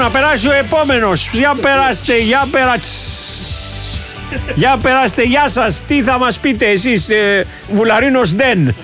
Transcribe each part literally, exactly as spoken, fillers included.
να περάσει ο επόμενος. Για περάστε, για περάστε. Για περάστε, γεια σας. Τι θα μας πείτε εσείς, ε, Βουλαρίνος Ντεν?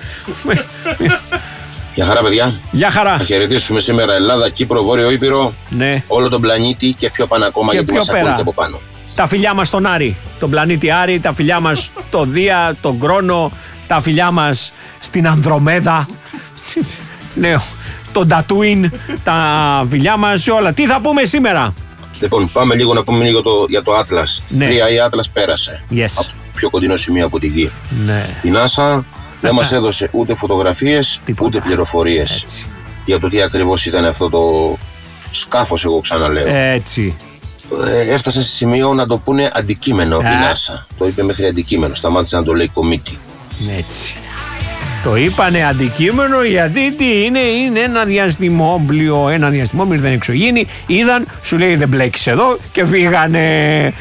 Γεια χαρά, παιδιά. Γεια χαρά. Θα χαιρετήσουμε σήμερα Ελλάδα, Κύπρο, Βόρειο Ήπειρο, ναι. όλο τον πλανήτη και πιο πάνω ακόμα, και γιατί μας ακούνε και από πάνω. Τα φιλιά μας στον Άρη, τον πλανήτη Άρη, τα φιλιά μας στο Δία, τον Κρόνο, τα φιλιά μας στην Ανδρομέδα, ναι, τον Τατούιν, τα φιλιά μας σε όλα. Τι θα πούμε σήμερα? Λοιπόν, πάμε λίγο να πούμε λίγο το, για το Atlas. Ναι. Τρία η Atlas πέρασε. Yes. Από το πιο κοντινό σημείο από τη Γη. Ναι. Η NASA δεν μας έδωσε ούτε φωτογραφίες, τίποτα, ούτε πληροφορίες. Έτσι. Για το τι ακριβώς ήταν αυτό το σκάφος, εγώ ξαναλέω. Έτσι. Ε, έφτασε σε σημείο να το πούνε αντικείμενο Α. η NASA. Το είπε μέχρι αντικείμενο. Σταμάτησε να το λέει κομίτι. Έτσι. Το είπανε αντικείμενο γιατί τι είναι, είναι ένα διαστημόπλιο, ένα διαστημόπλιο δεν εξωγήινη, είδαν, σου λέει δεν μπλέκεις εδώ και φύγανε.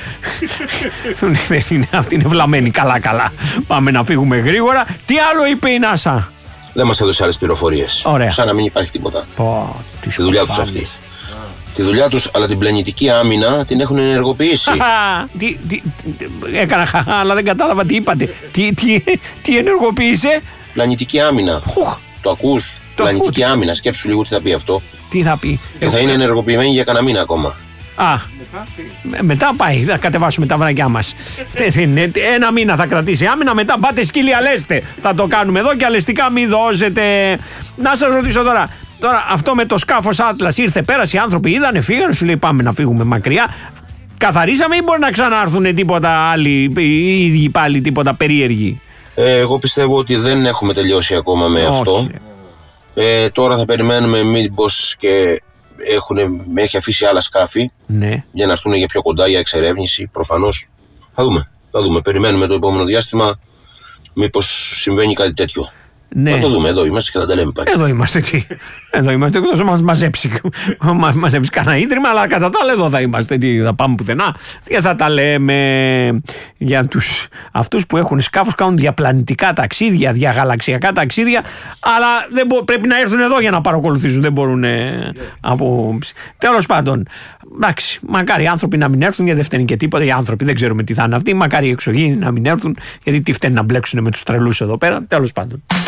Δεν είναι, αυτή είναι βλαμμένη, καλά καλά, πάμε να φύγουμε γρήγορα. Τι άλλο είπε η NASA? Δεν μας έδωσε άλλες πληροφορίες. Ωραία. Σαν να μην υπάρχει τίποτα. Πω, τι Τη δουλειά τους αυτή. Τη δουλειά τους, αλλά την πλανητική άμυνα την έχουν ενεργοποιήσει. τι, τι, τι, έκανα χαχά, αλλά δεν κατάλαβα τι είπατε. Τι, τι, τι ενεργοποίησε? Πλανητική άμυνα. Ουχ. Το ακούς? Το Πλανητική ακούω. άμυνα. Σκέψου λίγο τι θα πει αυτό. Τι θα πει? Και θα είναι ενεργοποιημένη για κανένα μήνα ακόμα. Α, με- μετά πάει, θα κατεβάσουμε τα βρακιά μας. Τε- τε- ναι, τε- Ένα μήνα θα κρατήσει άμυνα, μετά πάτε σκύλια λέστε. Θα το κάνουμε εδώ και αλεστικά μη δώσετε. Να σας ρωτήσω τώρα, τώρα αυτό με το σκάφος Atlas ήρθε, πέρασε, οι άνθρωποι είδανε, φύγανε, σου λέει πάμε να φύγουμε μακριά. Καθαρίσαμε ή μπορεί να ξανάρθουν τίποτα άλλοι, οι ίδιοι πάλι τίποτα περίεργοι? Ε, εγώ πιστεύω ότι δεν έχουμε τελειώσει ακόμα με Όχι. αυτό. Ε, τώρα θα περιμένουμε μήπως και έχουν, με έχει αφήσει άλλα σκάφη Ναι. για να έρθουν για πιο κοντά για εξερεύνηση. Προφανώς θα δούμε. Θα δούμε. Περιμένουμε το επόμενο διάστημα μήπως συμβαίνει κάτι τέτοιο. Ναι. Θα το δούμε. Εδώ είμαστε και θα τα λέμε πάλι. Εδώ είμαστε, τι. Εδώ είμαστε, εκτός να μας μαζέψει, μας μαζέψει κανένα ίδρυμα, αλλά κατά τα άλλα εδώ θα είμαστε, τι, θα πάμε πουθενά και θα τα λέμε για τους, αυτούς που έχουν σκάφος, κάνουν διαπλανητικά ταξίδια, διαγαλαξιακά ταξίδια, αλλά δεν μπο, πρέπει να έρθουν εδώ για να παρακολουθήσουν, δεν μπορούν ε, από... Τέλος πάντων, εντάξει, μακάρι οι άνθρωποι να μην έρθουν, γιατί δεν φταίνει και τίποτα, οι άνθρωποι δεν ξέρουμε τι θα είναι αυτοί, μακάρι οι εξωγήινοι να μην έρθουν, γιατί τι φταίνει να μπλέξουν με τους τρελούς εδώ πέρα, τέλος πάντων.